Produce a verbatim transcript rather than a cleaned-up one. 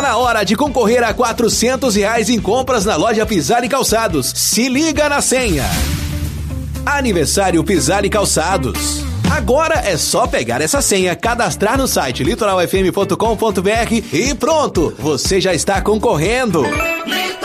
na hora de concorrer a quatrocentos reais em compras na loja Pisar e Calçados. Se liga na senha. Aniversário Pisar e Calçados. Agora é só pegar essa senha, cadastrar no site litoral f m ponto com ponto b r e pronto, você já está concorrendo.